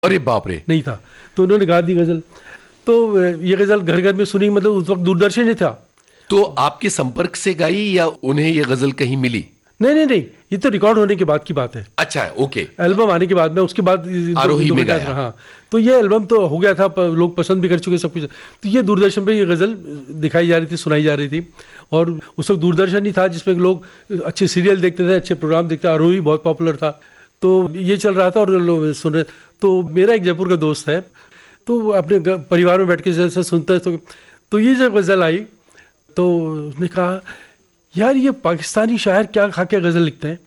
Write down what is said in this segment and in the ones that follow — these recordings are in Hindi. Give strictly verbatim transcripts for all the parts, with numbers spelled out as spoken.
अरे बाप रे। नहीं था, तो उन्होंने गा दी गजल। तो ये गजल घर घर में सुनी, मतलब उस वक्त दूरदर्शन ही था। तो आपके संपर्क से गाई या उन्हें ये गजल कहीं मिली? नहीं नहीं नहीं, ये तो रिकॉर्ड होने के बाद की बात है। अच्छा, ओके। एल्बम आने के बाद में, उसके बाद आरोही में गाया। हाँ, तो ये एल्बम तो हो गया था, लोग पसंद भी कर चुके सब कुछ। तो ये दूरदर्शन पे ये गजल दिखाई जा रही थी, सुनाई जा रही थी। और उस वक्त दूरदर्शन ही था जिसमें लोग अच्छे सीरियल देखते थे, अच्छे प्रोग्राम देखते थे। आरोही बहुत पॉपुलर था, तो ये चल रहा था और लोग सुन रहे। तो मेरा एक जयपुर का दोस्त है, तो अपने परिवार में बैठ के जैसे सुनता है, तो, तो ये जब गजल आई तो उसने कहा, यार ये पाकिस्तानी शायर क्या खा के गजल लिखते हैं।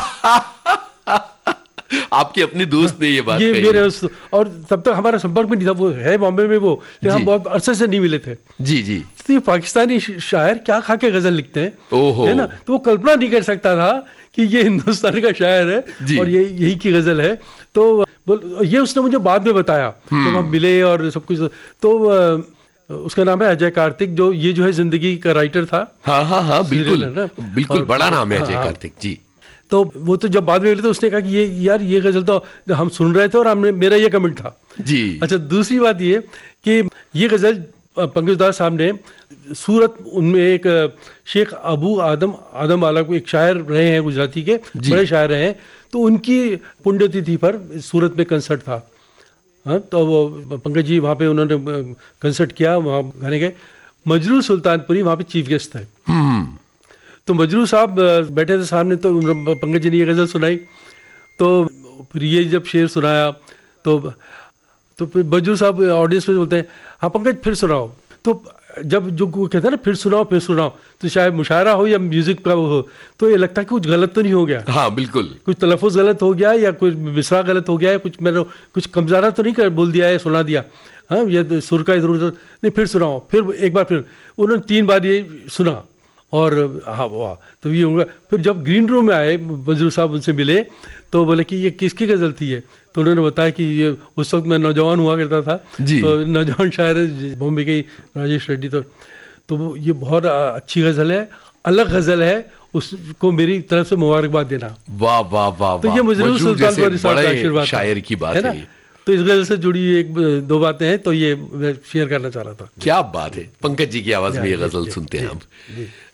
आपके अपने दोस्त ने ये बात ये कही? मेरे उस, और तब तक हमारा संपर्क भी नहीं था, वो है बॉम्बे में वो, लेकिन हम बहुत अरसे से नहीं मिले थे। जी जी। तो ये पाकिस्तानी शायर क्या खा के गजल लिखते हैं, ओहो, है ना। तो वो कल्पना नहीं कर सकता था कि ये हिंदुस्तान का शायर है और ये यही की गजल है। तो ये उसने मुझे बाद में बताया, तो हम मिले और सब कुछ। तो उसका नाम है अजय कार्तिक, जो ये जो है जिंदगी का राइटर था। हाँ हाँ हाँ, बिल्कुल बिल्कुल, बड़ा नाम है अजय हाँ, कार्तिक जी। तो वो तो जब बाद में मिले तो उसने कहा कि ये यार ये गजल तो हम सुन रहे थे और हमने, मेरा ये कमेंट था जी। अच्छा, दूसरी बात ये कि ये गजल पंकज दास साहब ने सूरत, उनमें एक शेख अबू आदम आदम वाला को एक शायर रहे हैं गुजराती के, बड़े शायर रहे हैं। तो उनकी पुण्यतिथि पर सूरत में कंसर्ट था। हाँ, तो वो पंकज जी वहाँ पे उन्होंने कंसर्ट किया, वहाँ गाने गए। मजरू सुल्तानपुरी वहाँ पे चीफ गेस्ट थे। तो मजरू साहब बैठे थे सामने, तो पंकज जी ने ये गजल सुनाई। तो फिर ये जब शेर सुनाया तो तो फिर मजरू साहब ऑडियंस में बोलते हैं, हाँ पंकज फिर सुनाओ। तो जब जो कहते हैं ना फिर सुनाओ फिर सुनाओ, तो शायद मुशायरा हो या म्यूजिक का हो, तो ये लगता है कि कुछ गलत तो नहीं हो गया। हाँ बिल्कुल, कुछ तलफ़ुज़ गलत हो गया या कुछ मिसरा गलत हो गया, कुछ मैंने कुछ कमज़ारा तो नहीं कर बोल दिया है, सुना दिया। हाँ, ये सुर का इधर उधर नहीं, फिर सुनाओ। फिर एक बार फिर उन्होंने तीन बार ये सुना और हाँ वाह, तो ये होगा। फिर जब ग्रीन रूम में आए मजरू साहब, उनसे मिले, तो बोले कि ये किसकी गज़ल थी ये। तो उन्होंने बताया कि ये उस वक्त मैं नौजवान हुआ करता था, तो नौजवान शायर बॉम्बे के राजेश रेड्डी। तो तो ये बहुत अच्छी गज़ल है, अलग गज़ल है, उसको मेरी तरफ से मुबारकबाद देना। वाह वाह वाह। तो ये मजरू सुल्तानपुरी साहब का आशीर्वाद शायर की बात है ना। तो इस गज़ल से जुड़ी एक दो बातें हैं, तो ये मैं शेयर करना चाह रहा था। क्या बात है। पंकज जी की आवाज़ में ये गज़ल सुनते हैं हम।